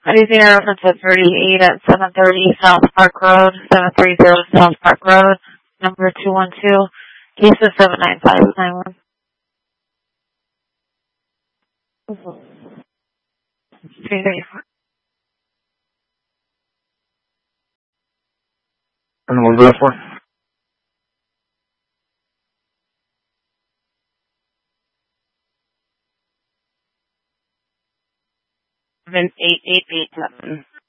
Anything reference at 38 at 730 South Park Road, 730 South Park Road, number 212, case of 79591. Mm-hmm. 334. And what was that for? Then 8887.